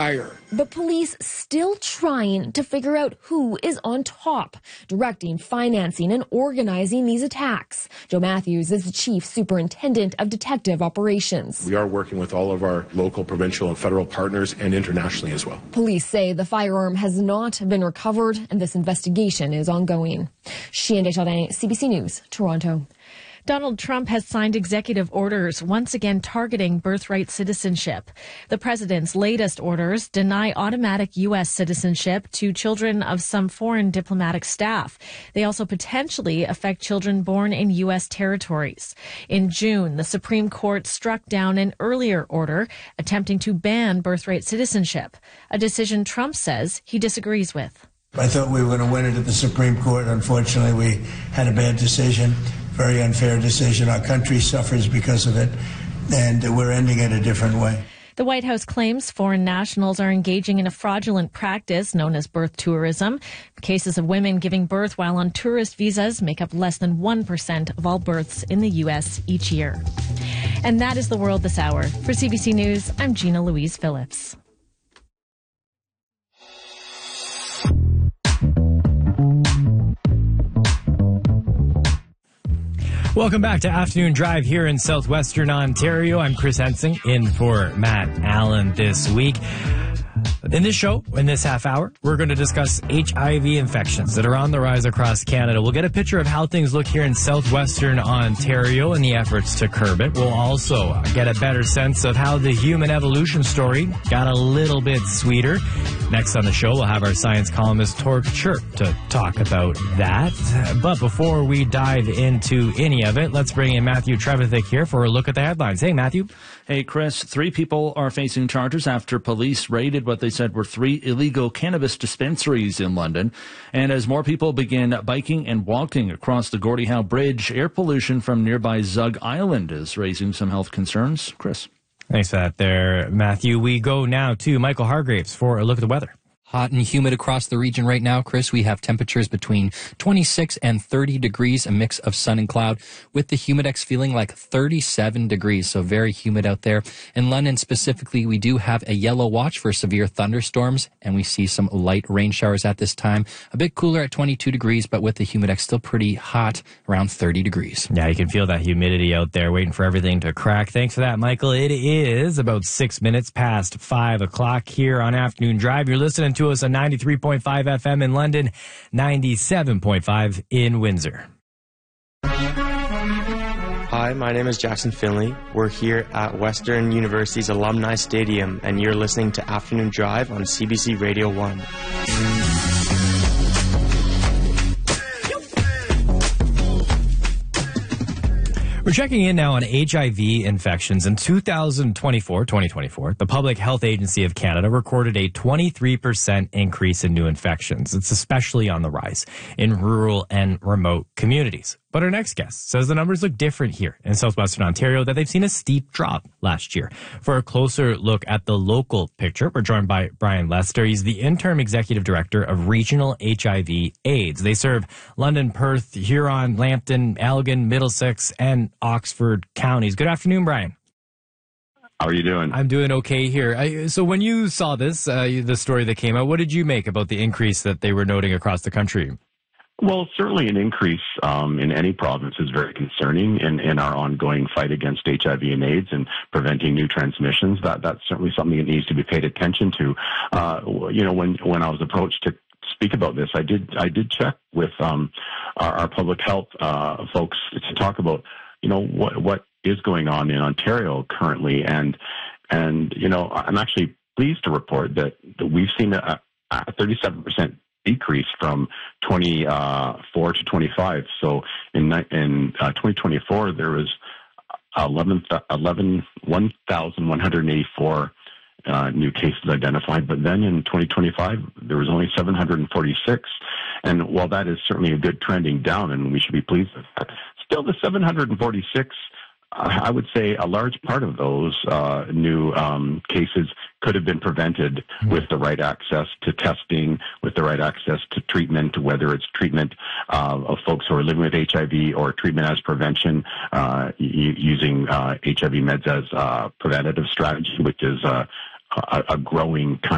fire. But police still trying to figure out who is on top, directing, financing, and organizing these attacks. Joe Matthews is the Chief Superintendent of Detective Operations. We are working with all of our local, provincial, and federal partners and internationally as well. Police say the firearm has not been recovered and this investigation is ongoing. Chien Desjardins, CBC News, Toronto. Donald Trump has signed executive orders once again targeting birthright citizenship. The president's latest orders deny automatic U.S. citizenship to children of some foreign diplomatic staff. They also potentially affect children born in U.S. territories. In June, the Supreme Court struck down an earlier order attempting to ban birthright citizenship, a decision Trump says he disagrees with. I thought we were going to win it at the Supreme Court. Unfortunately, we had a bad decision, very unfair decision. Our country suffers because of it, and we're ending it a different way. The White House claims foreign nationals are engaging in a fraudulent practice known as birth tourism. Cases of women giving birth while on tourist visas make up less than 1% of all births in the U.S. each year. And that is the world this hour. For CBC News, I'm Gina Louise Phillips. Welcome back to Afternoon Drive here in southwestern Ontario. I'm Chris Hensing in for Matt Allen this week. In this show, in this half hour, we're going to discuss HIV infections that are on the rise across Canada. We'll get a picture of how things look here in southwestern Ontario and the efforts to curb it. We'll also get a better sense of how the human evolution story got a little bit sweeter. Next on the show, we'll have our science columnist Torque Chirp to talk about that. But before we dive into any of it, let's bring in Matthew Trevithick here for a look at the headlines. Hey, Matthew. Hey, Chris. 3 people are facing charges after police raided what they said were 3 illegal cannabis dispensaries in London. And as more people begin biking and walking across the Gordie Howe Bridge, air pollution from nearby Zug Island is raising some health concerns. Chris. Thanks for that there, Matthew. We go now to Michael Hargraves for a look at the weather. Hot and humid across the region right now, Chris. We have temperatures between 26 and 30 degrees, a mix of sun and cloud, with the humidex feeling like 37 degrees, so very humid out there. In London specifically, we do have a yellow watch for severe thunderstorms, and we see some light rain showers at this time. A bit cooler at 22 degrees, but with the humidex still pretty hot, around 30 degrees. Yeah, you can feel that humidity out there, waiting for everything to crack. Thanks for that, Michael. It is about 6 minutes past 5 o'clock here on Afternoon Drive. You're listening to us on 93.5 FM in London, 97.5 in Windsor. Hi, my name is Jackson Finley. We're here at Western University's Alumni Stadium, and you're listening to Afternoon Drive on CBC Radio 1. We're checking in now on HIV infections. In 2024, the Public Health Agency of Canada recorded a 23% increase in new infections. It's especially on the rise in rural and remote communities. But our next guest says the numbers look different here in southwestern Ontario, that they've seen a steep drop last year. For a closer look at the local picture, we're joined by Brian Lester. He's the interim executive director of Regional HIV/AIDS. They serve London, Perth, Huron, Lambton, Elgin, Middlesex, and Oxford counties. Good afternoon, Brian. How are you doing? I'm doing okay here. So when you saw this, the story that came out, what did you make about the increase that they were noting across the country? Well, certainly an increase in any province is very concerning in our ongoing fight against HIV and AIDS and preventing new transmissions. That's certainly something that needs to be paid attention to. When I was approached to speak about this, I did check with our public health folks to talk about what is going on in Ontario currently, and I'm actually pleased to report that we've seen a 37% decrease from 24 to 25. So in 2024, there was 1,184 new cases identified, but then in 2025, there was only 746. And while that is certainly a good trending down, and we should be pleased with that, still the 746, I would say a large part of those new cases could have been prevented with the right access to testing, with the right access to treatment, whether it's treatment of folks who are living with HIV or treatment as prevention, using HIV meds as a preventative strategy, which is a growing kind